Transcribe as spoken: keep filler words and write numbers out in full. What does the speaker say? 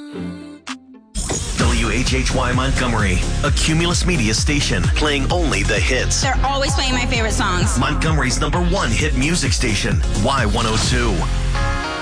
W H H Y Montgomery, a Cumulus Media station, playing only the hits. They're always playing my favorite songs. Montgomery's number one hit music station, Y one oh two.